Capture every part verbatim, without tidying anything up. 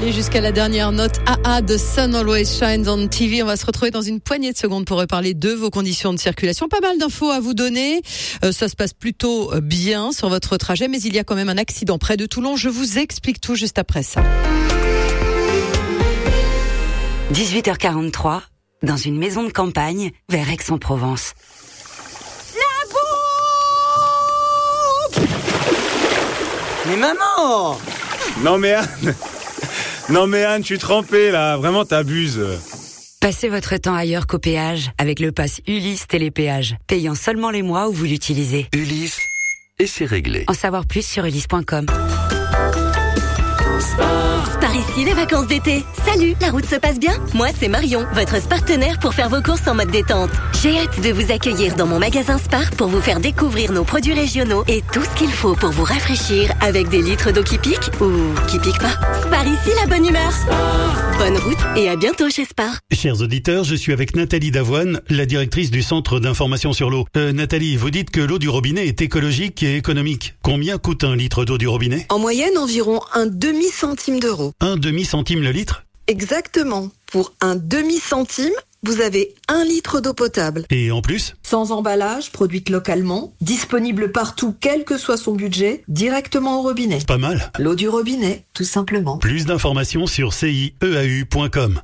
aller jusqu'à la dernière note. A A de Sun Always Shines on T V. On va se retrouver dans une poignée de secondes pour reparler de vos conditions de circulation. Pas mal d'infos à vous donner. Euh, ça se passe plutôt bien sur votre trajet, mais il y a quand même un accident près de Toulon. Je vous explique tout juste après ça. dix-huit heures quarante-trois, dans une maison de campagne vers Aix-en-Provence. Mais maman! Non mais Anne, non mais Anne, je suis trempé là, vraiment t'abuses. Passez votre temps ailleurs qu'au péage avec le pass Ulysse Télépéage, payant seulement les mois où vous l'utilisez. Ulysse, et c'est réglé. En savoir plus sur ulysse point com. Par ici, les vacances d'été. Salut, la route se passe bien? Moi, c'est Marion, votre partenaire pour faire vos courses en mode détente. J'ai hâte de vous accueillir dans mon magasin Spar pour vous faire découvrir nos produits régionaux et tout ce qu'il faut pour vous rafraîchir avec des litres d'eau qui piquent ou qui piquent pas. Spar ici, la bonne humeur. Spar. Bonne route et à bientôt chez Spar. Chers auditeurs, je suis avec Nathalie Davoine, la directrice du Centre d'information sur l'eau. Euh, Nathalie, vous dites que l'eau du robinet est écologique et économique. Combien coûte un litre d'eau du robinet? En moyenne, environ un demi-centime d'euro. Un demi-centime le litre? Exactement. Pour un demi-centime, vous avez un litre d'eau potable. Et en plus? Sans emballage, produite localement, disponible partout, quel que soit son budget, directement au robinet. Pas mal. L'eau du robinet, tout simplement. Plus d'informations sur C I E A U point com.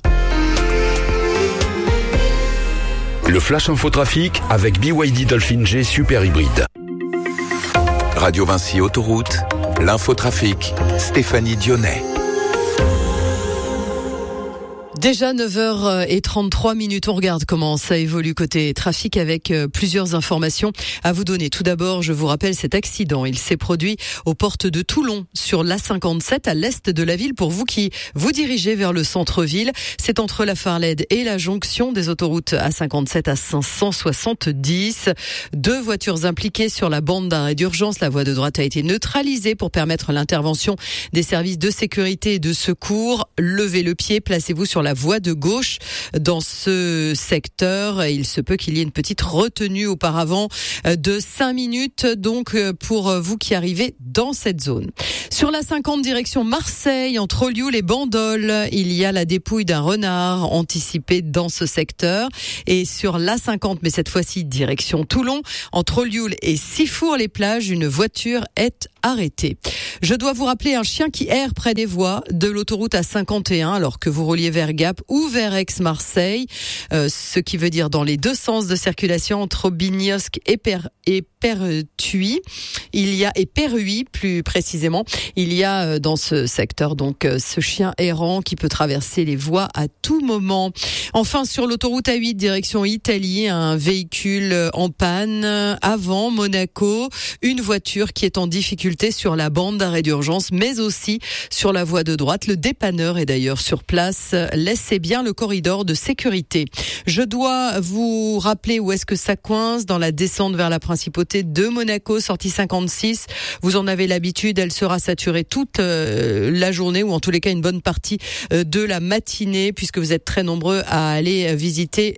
Le Flash Infotrafic avec B Y D Dolphin G Super Hybride. Radio Vinci Autoroute, l'infotrafic, Stéphanie Dionnet. Déjà neuf heures trente-trois minutes, on regarde comment ça évolue côté trafic avec plusieurs informations à vous donner. Tout d'abord, je vous rappelle cet accident. Il s'est produit aux portes de Toulon, sur l'A cinquante-sept, à l'est de la ville. Pour vous qui vous dirigez vers le centre-ville, c'est entre la Farlède et la jonction des autoroutes A cinquante-sept à cinq cent soixante-dix. Deux voitures impliquées sur la bande d'arrêt d'urgence. La voie de droite a été neutralisée pour permettre l'intervention des services de sécurité et de secours. Levez le pied, placez-vous sur la voie de gauche dans ce secteur. Il se peut qu'il y ait une petite retenue auparavant de cinq minutes, donc pour vous qui arrivez dans cette zone. Sur la cinquante direction Marseille, entre Olioul et Bandol, il y a la dépouille d'un renard anticipé dans ce secteur. Et sur l'A cinquante, mais cette fois-ci direction Toulon, entre Olioul et Sifour-les-Plages, une voiture est arrêtée. Je dois vous rappeler un chien qui erre près des voies de l'autoroute A cinquante et un alors que vous rouliez vers Gap ou vers Aix-Marseille, euh, ce qui veut dire dans les deux sens de circulation entre Bignosc et, per, et Pertuis. Il y a et Perhuis plus précisément. Il y a euh, dans ce secteur donc euh, ce chien errant qui peut traverser les voies à tout moment. Enfin, sur l'autoroute A huit direction Italie, un véhicule en panne avant Monaco, une voiture qui est en difficulté sur la bande d'arrêt d'urgence, mais aussi sur la voie de droite. Le dépanneur est d'ailleurs sur place. Laissez bien le corridor de sécurité. Je dois vous rappeler où est-ce que ça coince dans la descente vers la principauté de Monaco, sortie cinquante-six. Vous en avez l'habitude, elle sera saturée toute euh, la journée ou en tous les cas une bonne partie euh, de la matinée puisque vous êtes très nombreux à aller visiter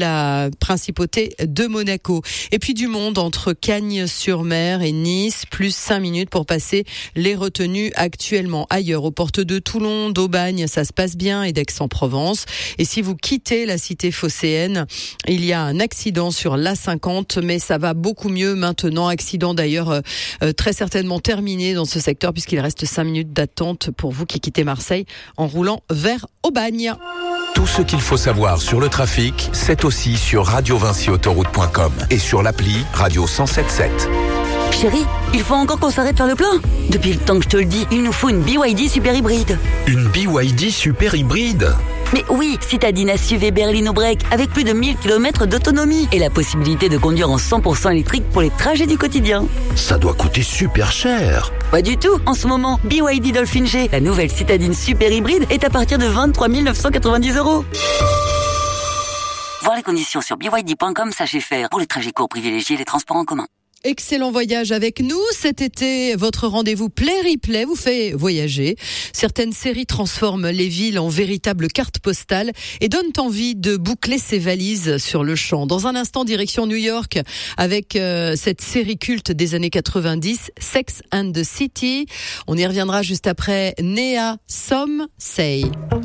la principauté de Monaco. Et puis du monde entre Cagnes-sur-Mer et Nice, plus cinq minutes pour passer les retenues actuellement. Ailleurs, aux portes de Toulon, d'Aubagne, ça se passe bien et d'Aix-en-Provence. Et si vous quittez la cité phocéenne, il y a un accident sur l'A cinquante, mais ça va beaucoup mieux maintenant. Accident d'ailleurs euh, euh, très certainement terminé dans ce secteur puisqu'il reste cinq minutes d'attente pour vous qui quittez Marseille en roulant vers Aubagne. Tout ce qu'il faut savoir sur le trafic, c'est aussi sur radio vinci autoroute point com et sur l'appli Radio cent sept sept. Chérie, il faut encore qu'on s'arrête faire le plein. Depuis le temps que je te le dis, il nous faut une B Y D super hybride. Une B Y D super hybride? Mais oui, citadine S U V berline break avec plus de mille kilomètres d'autonomie et la possibilité de conduire en cent pour cent électrique pour les trajets du quotidien. Ça doit coûter super cher. Pas du tout. En ce moment, B Y D Dolphin G, la nouvelle citadine super hybride, est à partir de vingt-trois mille neuf cent quatre-vingt-dix euros. Voir les conditions sur b y d point com, sachez faire. Pour les trajets courts, privilégiez les transports en commun. Excellent voyage avec nous cet été. Votre rendez-vous Play Replay vous fait voyager. Certaines séries transforment les villes en véritables cartes postales et donnent envie de boucler ses valises sur le champ. Dans un instant, direction New York avec euh, cette série culte des années quatre-vingt-dix, Sex and the City. On y reviendra juste après Nea Some Say.